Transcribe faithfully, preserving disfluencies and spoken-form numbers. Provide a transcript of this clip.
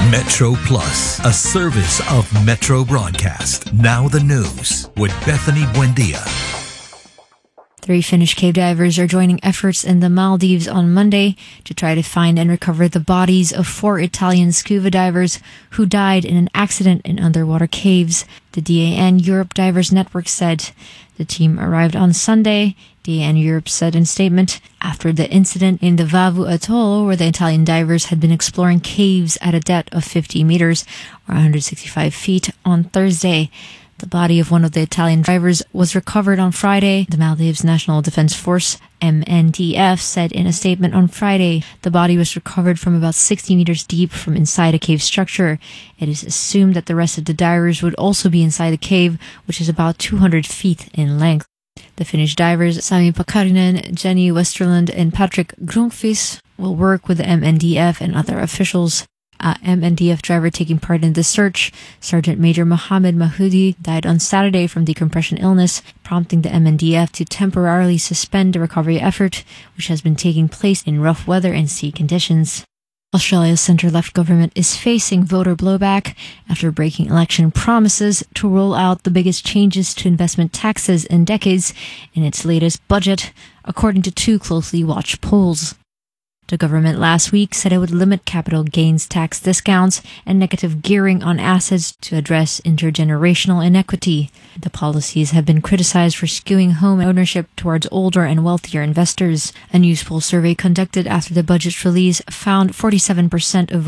Metro Plus, a service of Metro Broadcast. Now the news with Bethany Buendia. Three Finnish cave divers are joining efforts in the Maldives on Monday to try to find and recover the bodies of four Italian scuba divers who died in an accident in underwater caves. The D A N Europe Divers Network said. The team arrived on Sunday, D A N Europe said in a statement, after the incident in the Vavu Atoll, where the Italian divers had been exploring caves at a depth of fifty meters, or one hundred sixty-five feet, on Thursday. The body of one of the Italian divers was recovered on Friday. The Maldives National Defense Force, M N D F, said in a statement on Friday the body was recovered from about sixty meters deep from inside a cave structure. It is assumed that the rest of the divers would also be inside the cave, which is about two hundred feet in length. The Finnish divers Sami Pakarinen, Jenny Westerlund, and Patrick Grunqvist will work with the M N D F and other officials. A M N D F driver taking part in the search, Sergeant Major Mohammed Mahoudi, died on Saturday from decompression illness, prompting the M N D F to temporarily suspend the recovery effort, which has been taking place in rough weather and sea conditions. Australia's centre-left government is facing voter blowback after breaking election promises to roll out the biggest changes to investment taxes in decades in its latest budget, according to two closely watched polls. The government last week said it would limit capital gains tax discounts and negative gearing on assets to address intergenerational inequity. The policies have been criticized for skewing home ownership towards older and wealthier investors. A news poll survey conducted after the budget's release found forty-seven percent of